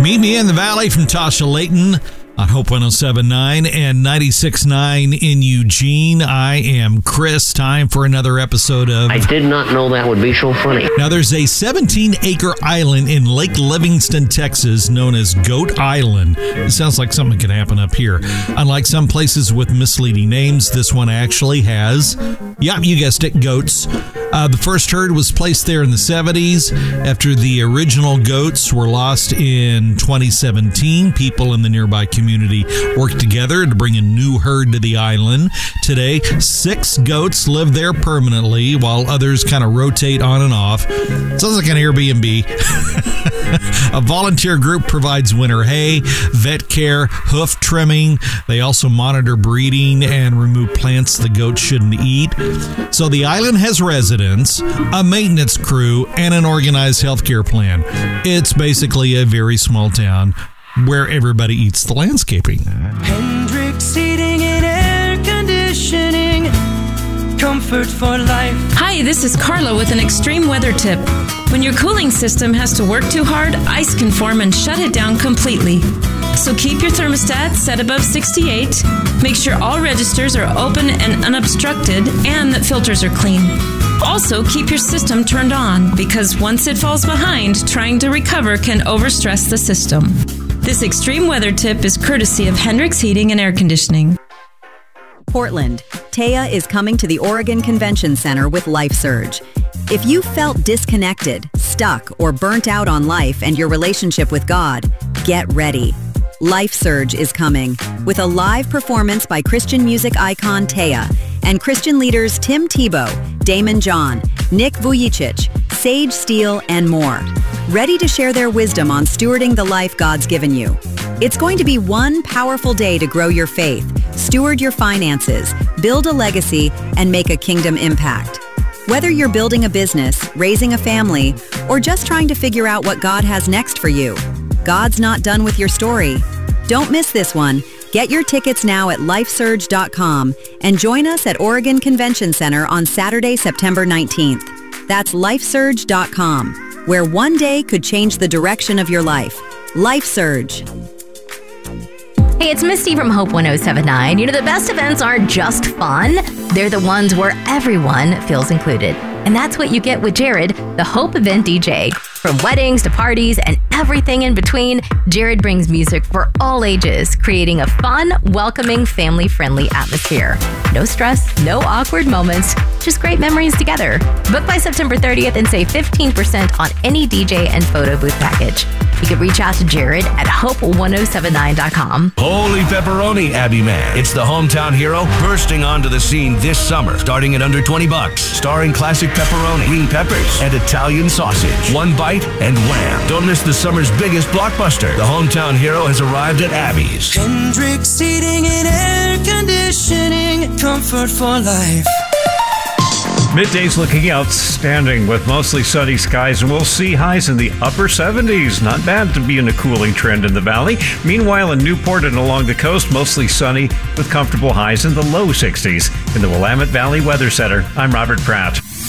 Meet me in the valley from Tasha Layton on Hope 107.9 and 96.9 in Eugene. I am Chris. Time for another episode of... I did not know that would be so funny. Now, there's a 17-acre island in Lake Livingston, Texas, known as Goat Island. It sounds like something could happen up here. Unlike some places with misleading names, this one actually has, yeah, you guessed it, goats. The first herd was placed there in the 70s. After the original goats were lost in 2017, people in the nearby community worked together to bring a new herd to the island. Today, 6 goats live there permanently, while others kind of rotate on and off. Sounds like an Airbnb. A volunteer group provides winter hay, vet care, hoof trimming. They also monitor breeding and remove plants the goats shouldn't eat. So the island has residents, a maintenance crew, and an organized healthcare plan. It's basically a very small town where everybody eats the landscaping. Hendrix Heating and Air Conditioning, comfort for life. Hi, this is Carla with an extreme weather tip. When your cooling system has to work too hard, ice can form and shut it down completely. So keep your thermostat set above 68, make sure all registers are open and unobstructed, and that filters are clean. Also, keep your system turned on, because once it falls behind, trying to recover can overstress the system. This extreme weather tip is courtesy of Hendrix Heating and Air Conditioning. Portland, Taya is coming to the Oregon Convention Center with Life Surge. If you felt disconnected, stuck, or burnt out on life and your relationship with God, get ready. Life Surge is coming with a live performance by Christian music icon Taya and Christian leaders Tim Tebow, Damon John, Nick Vujicic, Sage Steele, and more. Ready to share their wisdom on stewarding the life God's given you. It's going to be one powerful day to grow your faith, steward your finances, build a legacy, and make a kingdom impact. Whether you're building a business, raising a family, or just trying to figure out what God has next for you, God's not done with your story. Don't miss this one. Get your tickets now at lifesurge.com and join us at Oregon Convention Center on Saturday, September 19th. That's lifesurge.com, where one day could change the direction of your life. Life Surge. Hey, it's Misty from Hope 107.9. You know, the best events aren't just fun. They're the ones where everyone feels included. And that's what you get with Jared, the Hope Event DJ. From weddings to parties and everything in between, Jared brings music for all ages, creating a fun, welcoming, family-friendly atmosphere. No stress, no awkward moments, just great memories together. Book by September 30th and save 15% on any DJ and photo booth package. You can reach out to Jared at hope1079.com. Holy pepperoni, Abby Man. It's the hometown hero bursting onto the scene this summer, starting at under $20. Starring classic pepperoni, green peppers, and Italian sausage. One bite and wham. Don't miss the summer's biggest blockbuster. The hometown hero has arrived at Abby's. Hendrix Heating and Air Conditioning, comfort for life. Midday's looking outstanding with mostly sunny skies, and we'll see highs in the upper 70s. Not bad to be in a cooling trend in the valley. Meanwhile, in Newport and along the coast, mostly sunny with comfortable highs in the low 60s. In the Willamette Valley Weather Center, I'm Robert Pratt.